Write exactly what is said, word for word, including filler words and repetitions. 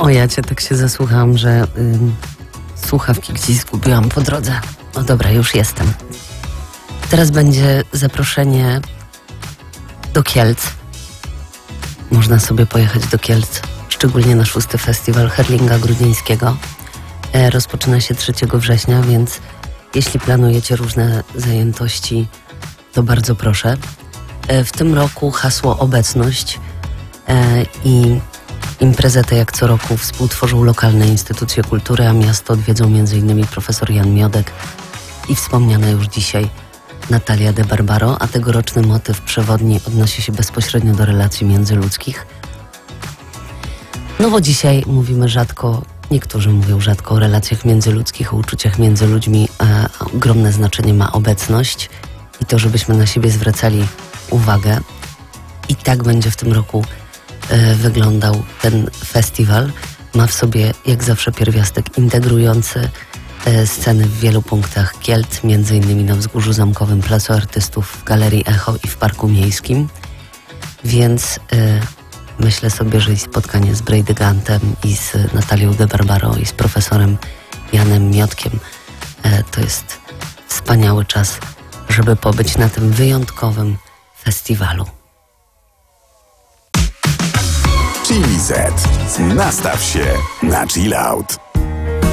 O, ja cię tak się zasłuchałam, że y, słuchawki gdzieś zgubiłam po drodze. No dobra, już jestem. Teraz będzie zaproszenie do Kielc. Można sobie pojechać do Kielc, szczególnie na szósty festiwal Herlinga Grudzińskiego. E, rozpoczyna się trzeciego września, więc jeśli planujecie różne zajętości, to bardzo proszę. E, w tym roku hasło obecność e, i imprezę tę jak co roku współtworzą lokalne instytucje kultury, a miasto odwiedzą między innymi profesor Jan Miodek i wspomniana już dzisiaj Natalia de Barbaro, a tegoroczny motyw przewodni odnosi się bezpośrednio do relacji międzyludzkich. No bo dzisiaj mówimy rzadko, niektórzy mówią rzadko o relacjach międzyludzkich, o uczuciach między ludźmi, a ogromne znaczenie ma obecność i to, żebyśmy na siebie zwracali uwagę. I tak będzie w tym roku e, wyglądał ten festiwal. Ma w sobie jak zawsze pierwiastek integrujący e, sceny w wielu punktach Kielc, między innymi na Wzgórzu Zamkowym, Placu Artystów, w Galerii Echo i w Parku Miejskim. Więc e, myślę sobie, że i spotkanie z Brejdygantem i z Natalią de Barbaro i z profesorem Janem Miodkiem e, to jest wspaniały czas, żeby pobyć na tym wyjątkowym festiwalu. Chili Z. Nastaw się na chill out.